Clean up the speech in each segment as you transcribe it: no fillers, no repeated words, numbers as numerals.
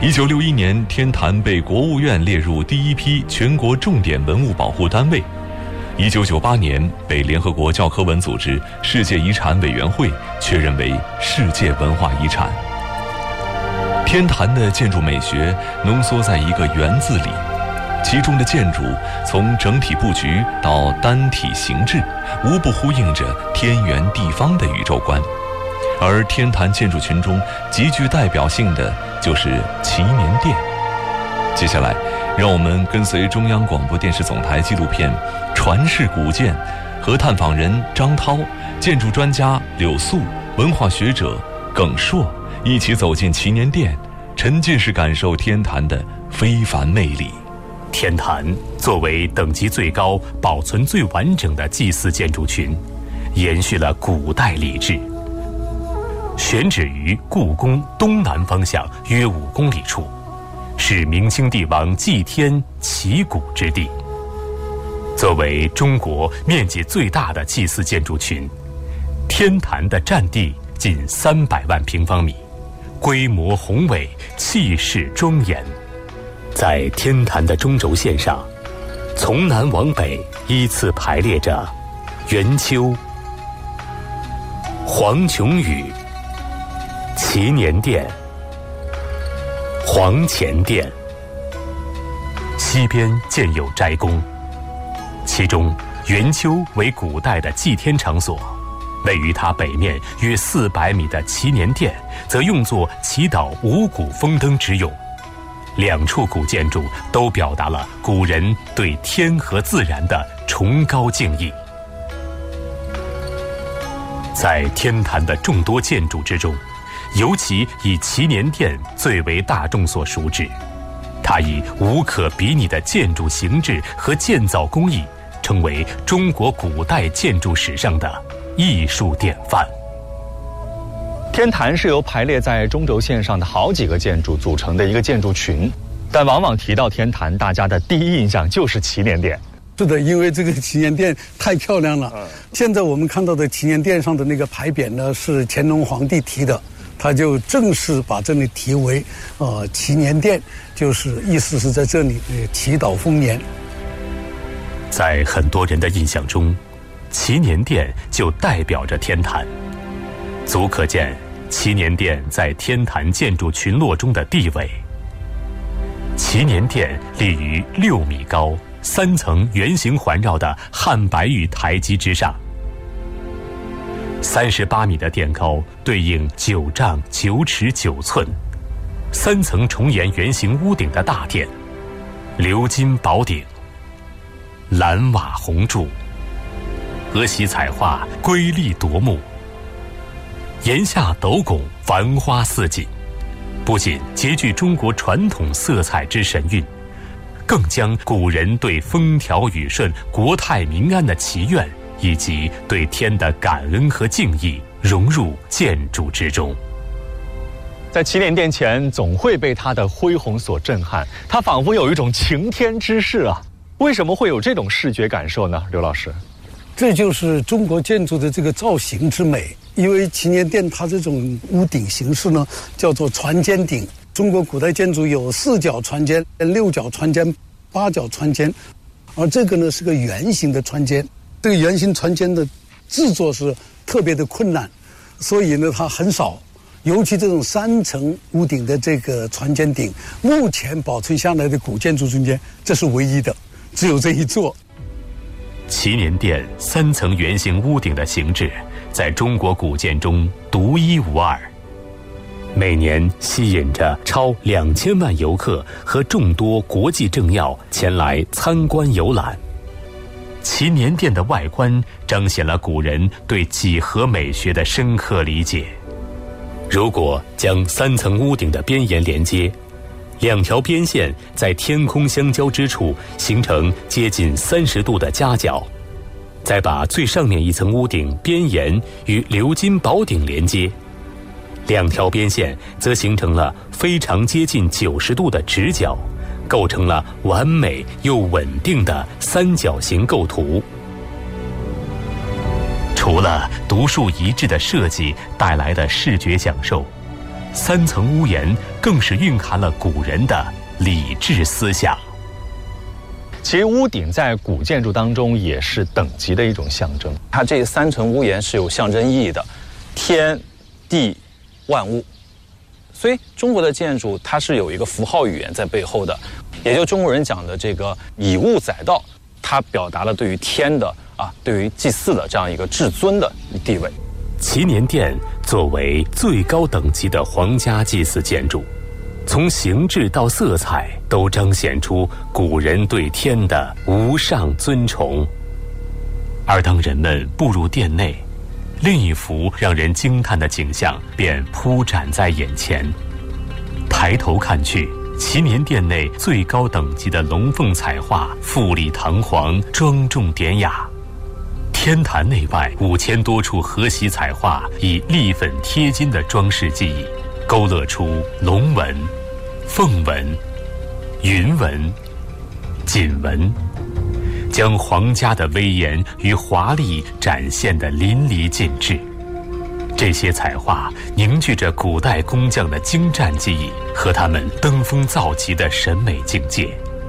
1961年，天坛被国务院列入第一批全国重点文物保护单位。1998年，被联合国教科文组织世界遗产委员会确认为世界文化遗产。天坛的建筑美学浓缩在一个“圆”字里，其中的建筑从整体布局到单体形制，无不呼应着天圆地方的宇宙观。而天坛建筑群中极具代表性的就是祈年殿。接下来，让我们跟随中央广播电视总台纪录片《传世古建》和探访人张涛、建筑专家柳素、文化学者耿硕一起走进祈年殿，沉浸式感受天坛的非凡魅力。 天坛作为等级最高、保存最完整的祭祀建筑群，延续了古代礼制。选址于故宫东南方向约5公里处，是明清帝王祭天祈谷之地。作为中国面积最大的祭祀建筑群，天坛的占地近300万平方米，规模宏伟，气势庄严。在天坛的中轴线上，从南往北依次排列着圆丘、黄琼宇、祈年殿、黄乾殿。西边建有斋宫，其中圆丘为古代的祭天场所，位于它北面约400米的祈年殿则用作祈祷五谷丰登之用。两处古建筑都表达了古人对天和自然的崇高敬意。在天坛的众多建筑之中，尤其以祈年殿最为大众所熟知，它以无可比拟的建筑形制和建造工艺，成为中国古代建筑史上的艺术典范。 天坛是由排列在中轴线上的好几个建筑组成的一个建筑群，但往往提到天坛，大家的第一印象就是祈年殿。 是的，因为这个祈年殿太漂亮了。现在我们看到的祈年殿上的那个牌匾呢，是乾隆皇帝题的，他就正式把这里题为祈年殿，就是意思是在这里祈祷丰年。 在很多人的印象中，祈年殿就代表着天坛，足可见祈年殿在天坛建筑群落中的地位。祈年殿立于6米高、3层圆形环绕的汉白玉台基之上，38米的殿高对应9丈9尺9寸，3层重檐圆形屋顶的大殿，鎏金宝顶，蓝瓦红柱，鹅席彩画瑰丽夺目，檐下斗拱繁花似锦，不仅极具中国传统色彩之神韵，更将古人对风调雨顺、国泰民安的祈愿以及对天的感恩和敬意融入建筑之中。 在祈年殿前，总会被它的恢宏所震撼，它仿佛有一种擎天之势啊！为什么会有这种视觉感受呢？刘老师， 这就是中国建筑的这个造型之美。因为祈年殿它这种屋顶形式呢，叫做船尖顶。中国古代建筑有4角船尖、6角船尖、8角船尖，而这个呢是个圆形的船尖。这个圆形船尖的制作是特别的困难，所以呢它很少。尤其这种3层屋顶的这个船尖顶，目前保存下来的古建筑中间，这是唯一的，只有这一座。 祈年殿3层圆形屋顶的形制，在中国古建中独一无二，每年吸引着超2000万游客和众多国际政要前来参观游览。祈年殿的外观彰显了古人对几何美学的深刻理解。如果将3层屋顶的边沿连接，2条边线在天空相交之处形成接近30度的夹角，再把最上面一层屋顶边沿与鎏金宝顶连接，2条边线则形成了非常接近90度的直角，构成了完美又稳定的3角形构图。除了独树一帜的设计带来的视觉享受， 3层屋檐更是蕴含了古人的礼制思想。 其实屋顶在古建筑当中也是等级的一种象征。 它这3层屋檐是有象征意义的，天地万物。所以中国的建筑它是有一个符号语言在背后的，也就中国人讲的这个以物载道，它表达了对于天的对于祭祀的这样一个至尊的地位。 祈年殿作为最高等级的皇家祭祀建筑，从形制到色彩都彰显出古人对天的无上尊崇。而当人们步入殿内，另一幅让人惊叹的景象便铺展在眼前。抬头看去，祈年殿内最高等级的龙凤彩画富丽堂皇，庄重典雅。天坛内外5000多处河席彩画以立粉贴金的装饰技艺，勾勒出龙纹、凤纹、云纹、锦纹，将皇家的威严与华丽展现得淋漓尽致。这些彩画凝聚着古代工匠的精湛技艺和他们登峰造极的审美境界。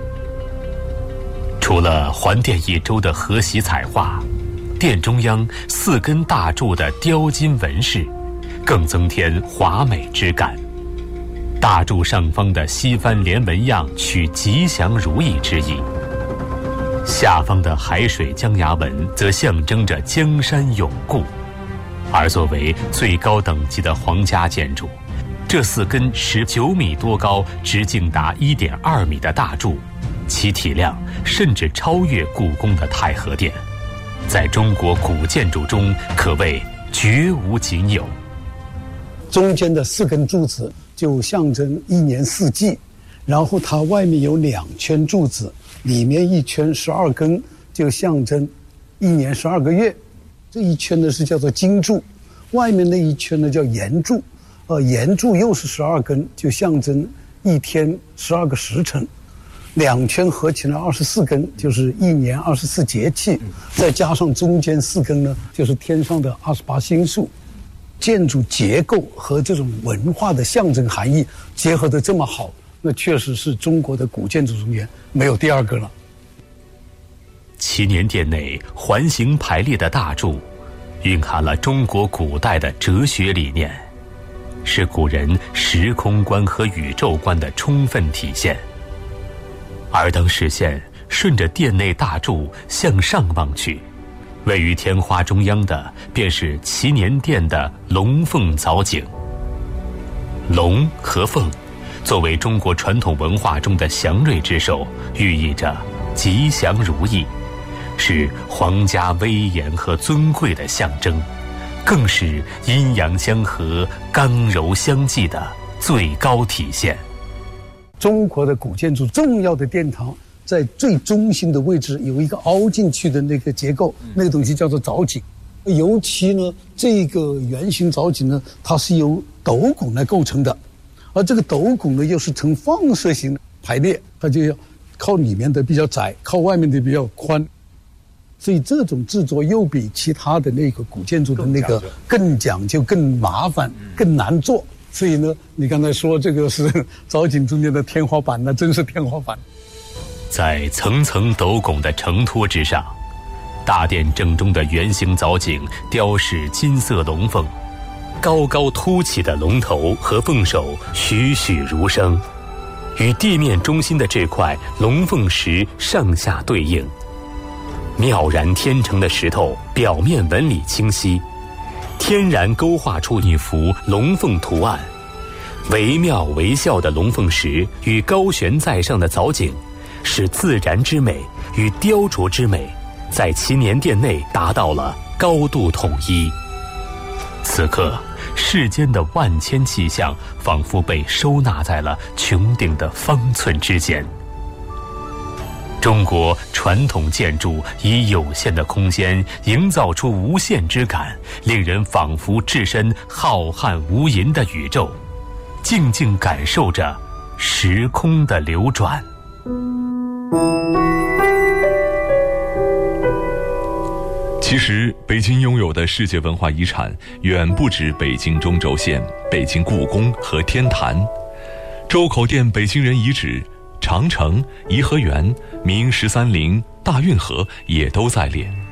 除了环殿一周的河席彩画，殿中央4根大柱的雕金纹饰更增添华美之感。大柱上方的西番莲纹样取吉祥如意之意，下方的海水江崖纹则象征着江山永固。而作为最高等级的皇家建筑，这4根19米多高、直径达1.2米的大柱，其体量甚至超越故宫的太和殿，在中国古建筑中可谓绝无仅有。 中间的4根柱子就象征1年4季，然后它外面有2圈柱子，里面1圈12根，就象征1年12个月。这一圈呢是叫做金柱，外面那一圈呢叫盐柱，盐柱又是12根，就象征1天12个时辰。2圈合起来24根，就是1年24节气，再加上中间4根呢，就是天上的28星宿。建筑结构和这种文化的象征含义结合得这么好，那确实是中国的古建筑中间没有第2个了。 祈年殿内环形排列的大柱，蕴含了中国古代的哲学理念，是古人时空观和宇宙观的充分体现。而当视线顺着殿内大柱向上望去，位于天花中央的便是祈年殿的龙凤藻井。龙和凤作为中国传统文化中的祥瑞之兽，寓意着吉祥如意，是皇家威严和尊贵的象征，更是阴阳相合、刚柔相济的最高体现。 中国的古建筑重要的殿堂在最中心的位置有一个凹进去的那个结构，那个东西叫做藻井。尤其呢，这个圆形藻井呢，它是由斗拱来构成的，而这个斗拱呢又是呈放射型排列，它就要靠里面的比较窄，靠外面的比较宽。所以这种制作又比其他的那个古建筑的那个更讲究、更麻烦、更难做。所以呢，你刚才说这个是藻井中间的天花板，那真是天花板。 在层层斗拱的承托之上，大殿正中的圆形藻井雕饰金色龙凤，高高凸起的龙头和凤首栩栩如生，与地面中心的这块龙凤石上下对应，妙然天成的石头表面纹理清晰，天然勾画出一幅龙凤图案。惟妙惟肖的龙凤石与高悬在上的藻井，使自然之美与雕琢之美在祈年殿内达到了高度统一。此刻，世间的万千气象仿佛被收纳在了穹顶的方寸之间。中国传统建筑以有限的空间营造出无限之感，令人仿佛置身浩瀚无垠的宇宙，静静感受着时空的流转。 祈其实，北京拥有的世界文化遗产远不止北京中轴线、北京故宫和天坛，周口店北京人遗址、长城、颐和园、明13陵、大运河也都在列。